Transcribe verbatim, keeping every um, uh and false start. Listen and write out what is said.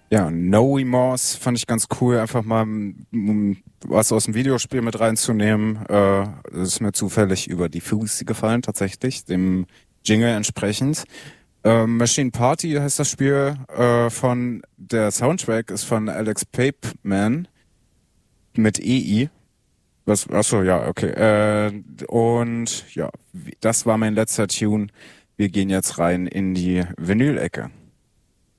Ja, No Remorse fand ich ganz cool, einfach mal um, was aus dem Videospiel mit reinzunehmen. Äh, das ist mir zufällig über die Fuße gefallen, tatsächlich, dem Jingle entsprechend. Ähm, Machine Party heißt das Spiel, äh, von der Soundtrack ist von Alex Papeman mit E I. Was, achso, ja, okay. Äh, und ja, wie- das war mein letzter Tune. Wir gehen jetzt rein in die Vinyl-Ecke.